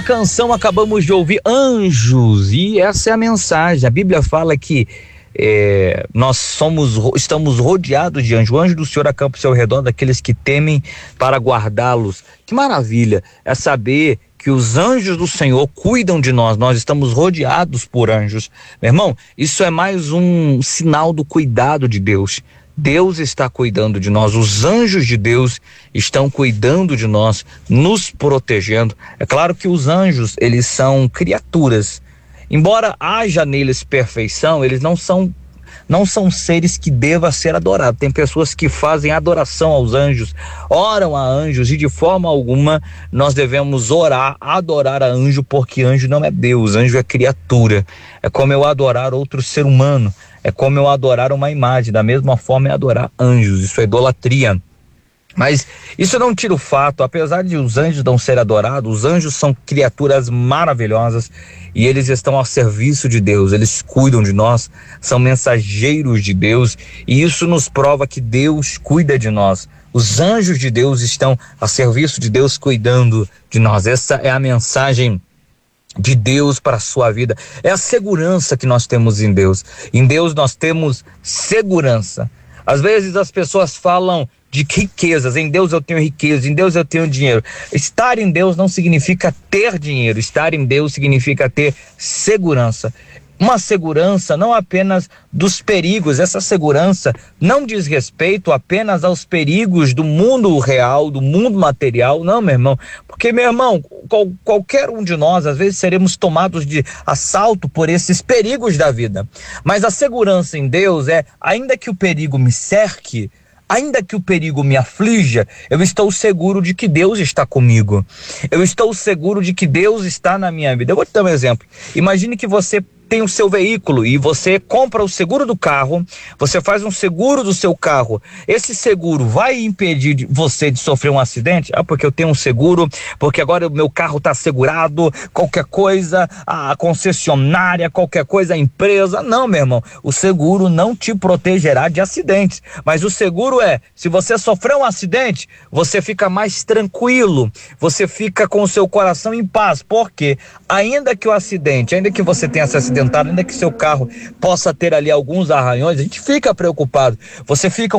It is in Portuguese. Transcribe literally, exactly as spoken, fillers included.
Canção acabamos de ouvir Anjos, e essa é a mensagem. A Bíblia fala que é, nós somos, estamos rodeados de anjos. O anjo do Senhor acampa ao seu redor daqueles que temem para guardá-los. Que maravilha é saber que os anjos do Senhor cuidam de nós. Nós estamos rodeados por anjos. Meu irmão, isso é mais um sinal do cuidado de Deus. Deus está cuidando de nós, os anjos de Deus estão cuidando de nós, nos protegendo. É claro que os anjos, eles são criaturas. Embora haja neles perfeição, eles não são não são seres que deva ser adorados. Tem pessoas que fazem adoração aos anjos, oram a anjos, e de forma alguma nós devemos orar, adorar a anjo, porque anjo não é Deus, anjo é criatura. É como eu adorar outro ser humano, é como eu adorar uma imagem, da mesma forma é adorar anjos, isso é idolatria. Mas isso não tira o fato, apesar de os anjos não serem adorados, os anjos são criaturas maravilhosas e eles estão ao serviço de Deus, eles cuidam de nós, são mensageiros de Deus, e isso nos prova que Deus cuida de nós. Os anjos de Deus estão a serviço de Deus, cuidando de nós. Essa é a mensagem de Deus para a sua vida, é a segurança que nós temos em Deus. Em Deus nós temos segurança. Às vezes as pessoas falam de riquezas, em Deus eu tenho riqueza, em Deus eu tenho dinheiro. Estar em Deus não significa ter dinheiro, estar em Deus significa ter segurança. Uma segurança não apenas dos perigos, essa segurança não diz respeito apenas aos perigos do mundo real, do mundo material, não, meu irmão, porque, meu irmão, qual, qualquer um de nós, às vezes, seremos tomados de assalto por esses perigos da vida, mas a segurança em Deus é, ainda que o perigo me cerque, ainda que o perigo me aflija, eu estou seguro de que Deus está comigo, eu estou seguro de que Deus está na minha vida. Eu vou te dar um exemplo. Imagine que você tem o seu veículo e você compra o seguro do carro, você faz um seguro do seu carro. Esse seguro vai impedir de você de sofrer um acidente? Ah, porque eu tenho um seguro, porque agora o meu carro está segurado, qualquer coisa, a concessionária, qualquer coisa, a empresa. Não, meu irmão, o seguro não te protegerá de acidentes, mas o seguro é, se você sofrer um acidente, você fica mais tranquilo, você fica com o seu coração em paz, porque ainda que o acidente, ainda que você tenha se acidentado, ainda que seu carro possa ter ali alguns arranhões, a gente fica preocupado, você fica